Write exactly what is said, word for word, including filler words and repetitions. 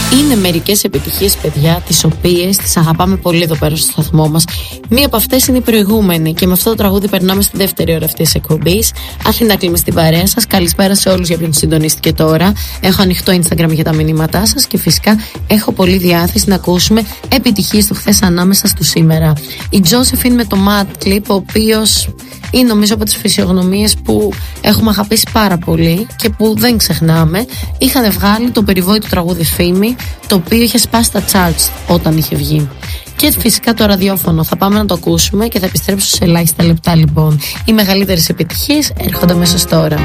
Είναι μερικές επιτυχίες, παιδιά, τις οποίες τις αγαπάμε πολύ εδώ πέρα στο σταθμό μας. Μία από αυτές είναι η προηγούμενη, και με αυτό το τραγούδι περνάμε στη δεύτερη ώρα αυτής της εκπομπής. Αθηνά Κλίμη στην παρέα σας. Καλησπέρα σε όλους για ποιον συντονίστηκε τώρα. Έχω ανοιχτό Instagram για τα μηνύματά σας και φυσικά έχω πολύ διάθεση να ακούσουμε επιτυχίες του χθες ανάμεσα στο σήμερα. Η Josephine με το Mad Clip, ο οποίος είναι νομίζω από τις φυσιογνωμίες που έχουμε αγαπήσει πάρα πολύ και που δεν ξεχνάμε. Είχαν βγάλει το περιβόητο τραγούδι Φήμη, το οποίο είχε σπάσει τα charts όταν είχε βγει. Και φυσικά το ραδιόφωνο θα πάμε να το ακούσουμε και θα επιστρέψω σε ελάχιστα λεπτά. Λοιπόν, οι μεγαλύτερες επιτυχίες έρχονται μέσα τώρα.